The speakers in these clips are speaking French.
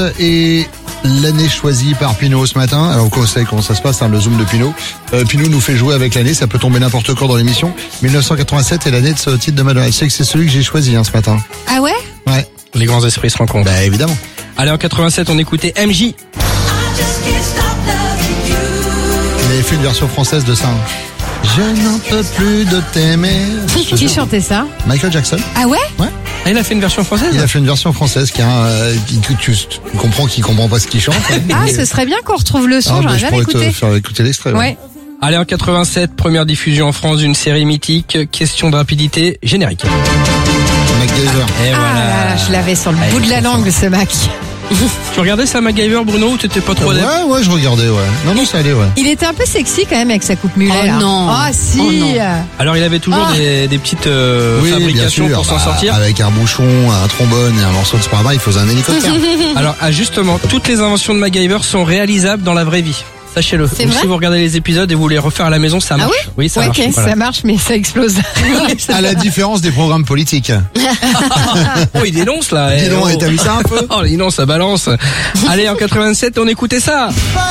Et l'année choisie par Pinot ce matin. Alors vous savez comment ça se passe, le zoom de Pinot. Pinot nous fait jouer avec l'année, ça peut tomber n'importe quand dans l'émission. 1987 est l'année de ce titre de Madonna. Je sais que c'est celui que j'ai choisi ce matin. Ah ouais? Ouais. Les grands esprits se rencontrent. Bah évidemment. Allez, en 87, on écoutait MJ. Il avait fait une version française de ça. Je n'en peux plus de t'aimer. Qui chantait ça? Michael Jackson. Ah ouais? Ouais. Ah, il a fait une version française? Il a fait une version française qui comprend qu'il comprend pas ce qu'il chante. Ah, ce serait bien qu'on retrouve le son, j'aurais je jamais pourrais te écouté. faire écouter l'extrait. Ouais. Allez, en 87, première diffusion en France d'une série mythique. Question de rapidité, générique. MacGyver. Et Ah là là, je l'avais sur le bout de la langue, ce Mac. Tu regardais ça, MacGyver, Bruno, ou t'étais pas trop adepte? Ouais, je regardais, ouais. Non, ça allait, ouais. Il était un peu sexy quand même avec sa coupe mulet. Oh là. non. Ah si. Oh non. Alors, il avait toujours des petites fabrications pour s'en sortir. Avec un bouchon, un trombone et un morceau de sparadrap, il faisait un hélicoptère. Alors, justement, toutes les inventions de MacGyver sont réalisables dans la vraie vie. Sachez-le. C'est Donc, vrai si vous regardez les épisodes et vous les refaire à la maison, ça marche. Oui, ça ouais, marche. ok, Voilà. ça marche, mais ça explose. À la différence des programmes politiques. Oh, il dénonce là. Dis donc, t'as vu ça un peu? Oh, non, ça balance. Allez, en 87, on écoutait ça.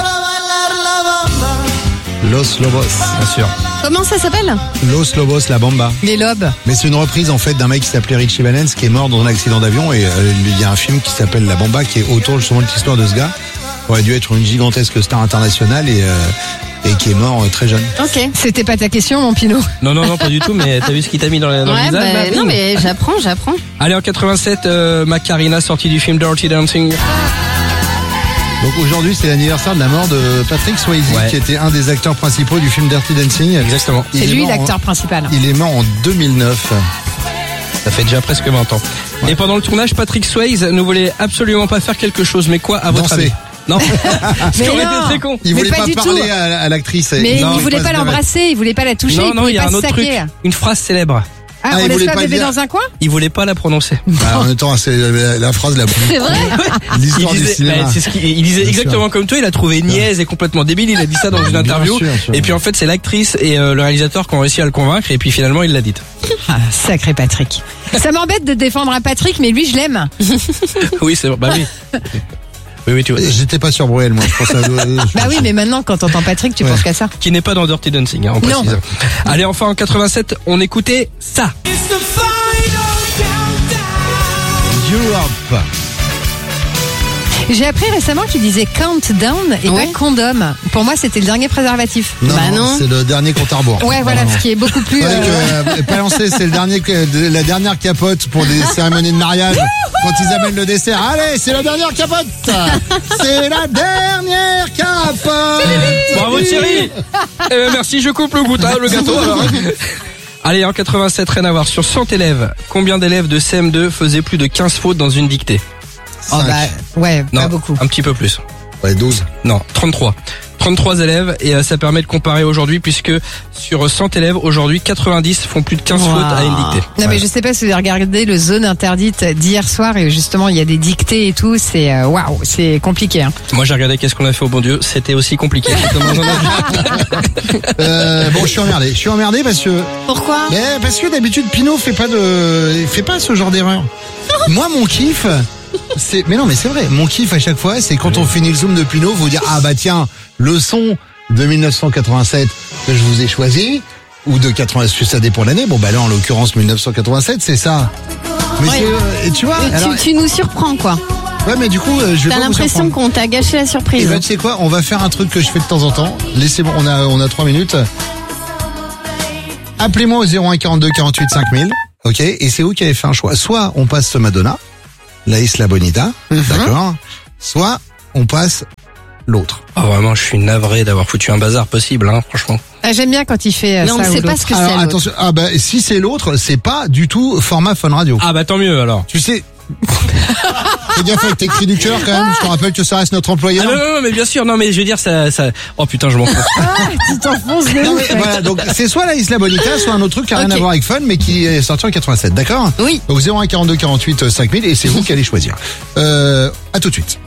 Los Lobos. Bien sûr. Comment ça s'appelle? Los Lobos, la bamba. Les lobes. Mais c'est une reprise en fait d'un mec qui s'appelait Richie Valens qui est mort dans un accident d'avion et il y a un film qui s'appelle La Bamba qui est autour justement de l'histoire de ce gars. Il aurait dû être une gigantesque star internationale et qui est mort très jeune. Ok. C'était pas ta question, mon Pinot. Non, pas du tout, mais t'as vu ce qu'il t'a mis dans le Ouais, visage là, non bim. mais j'apprends. Allez, en 87, Macarena, sortie du film Dirty Dancing. Donc aujourd'hui c'est l'anniversaire de la mort de Patrick Swayze qui était un des acteurs principaux du film Dirty Dancing. Exactement. C'est lui l'acteur principal. Il est mort en 2009. Ça fait déjà presque 20 ans. Ouais. Et pendant le tournage, Patrick Swayze ne voulait absolument pas faire quelque chose. Mais quoi, à votre Danser. avis? Non. Mais Ça aurait été non. très con. Il Mais voulait pas pas du parler tout. à l'actrice. Mais Non, il voulait pas se l'embrasser, il voulait pas la toucher, il Non, pouvait il y a pas un se autre truc. saquer. Une phrase célèbre. Ah, il on laisse voulait pas pas bébé dire. dans un coin? Il voulait pas la prononcer. En même temps, c'est la phrase la plus. C'est vrai? L'histoire du cinéma. c'est il disait Bien exactement sûr. comme toi, il a trouvé niaise et complètement débile, il a dit ça dans une Bien interview. sûr. Et puis en fait, c'est l'actrice et le réalisateur qui ont réussi à le convaincre et puis finalement, il l'a dite. Ah, sacré Patrick. Ça m'embête de défendre un Patrick, mais lui, je l'aime. Oui, c'est vrai. Bah oui. Oui, tu vois. J'étais pas sur Bruel, moi. Je pense à... Bah oui, mais maintenant, quand t'entends Patrick, tu penses qu'à ça. Qui n'est pas dans Dirty Dancing, hein, on Non. précise. Allez, enfin, en 87, on écoutait ça. Europe. J'ai appris récemment qu'il disait countdown et Ouais. pas condom. Pour moi, c'était le dernier préservatif. Non, Bah non. c'est le dernier compte à rebours. Ouais, voilà, Non. ce qui est beaucoup plus... Pas lancé, c'est le dernier, la dernière capote pour des cérémonies de mariage. Quand ils amènent le dessert. Allez, c'est la dernière capote. C'est la dernière capote. Bravo Thierry. Eh ben, merci, je coupe le gâteau alors. Allez, en 87, rien à voir. Sur 100 élèves, combien d'élèves de CM2 faisaient plus de 15 fautes dans une dictée? Oh bah, ouais, Non, pas beaucoup. un petit peu plus. Ouais, 12. Non, 33. 33 élèves et ça permet de comparer aujourd'hui puisque sur 100 élèves, aujourd'hui, 90 font plus de 15 fautes à une dictée. Non, mais je sais pas si vous avez regardé le Zone Interdite d'hier soir et justement, il y a des dictées et tout. C'est, waouh, c'est compliqué, hein. Moi, j'ai regardé Qu'est-ce qu'on a fait au bon Dieu, c'était aussi compliqué. Bon, je suis emmerdé parce que... Pourquoi? Parce que d'habitude, Pinot fait pas ce genre d'erreur. Moi, mon kiff... Mais non, mais c'est vrai. Mon kiff à chaque fois, c'est quand on finit le zoom de Pinot, vous dire, ah bah tiens, le son de 1987 que je vous ai choisi, ou de 80, ça dépend de l'année. Bon, bah là, en l'occurrence, 1987, c'est ça. Mais Ouais. et tu vois, alors, Tu nous surprends quoi. ouais, mais du coup, je vais T'as pas vous l'impression surprendre. qu'on t'a gâché la Et surprise. bah, tu sais quoi, on va faire un truc que je fais de temps en temps. Laissez-moi, on a 3 minutes. Appelez-moi au 01 42 48 5000. Ok, et c'est vous qui avez fait un choix. Soit on passe Madonna, la Isla Bonita, d'accord. Soit on passe l'autre. Oh, vraiment, je suis navré d'avoir foutu un bazar possible, hein, franchement. Ah, j'aime bien quand il fait Mais on ça ne ou sait pas l'autre. ce que c'est. Alors l'autre. attention, ah bah si c'est l'autre, c'est pas du tout format Fun Radio. Ah bah tant mieux alors. Tu sais. Fais gaffe avec tes cris du cœur quand même. Je te rappelle que ça reste notre employeur. Ah non, mais bien sûr, non, mais je veux dire, ça... Oh putain, je m'en fous. Ah, tu t'enfonces de Non, ouf, mais mec. voilà, donc c'est soit la Isla Bonita, soit un autre truc qui a rien Ok. à voir avec Fun, mais qui est sorti en 87, d'accord? Oui. Donc 01 42 48 5000 et c'est vous qui allez choisir. À tout de suite.